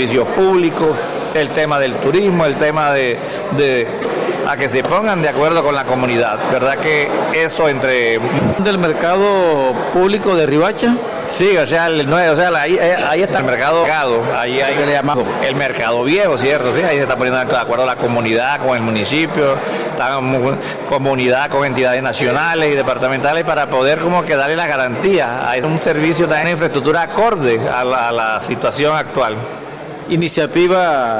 servicios públicos, el tema del turismo, el tema de a que se pongan de acuerdo con la comunidad. ¿Verdad que eso entre del mercado público de Riohacha? Sí, o sea, ahí está el mercado, ahí hay el mercado viejo, ¿cierto? Sí, ahí se está poniendo de acuerdo la comunidad con el municipio, comunidad con entidades nacionales y departamentales para poder como que darle la garantía a un servicio también de infraestructura acorde a la situación actual. Iniciativa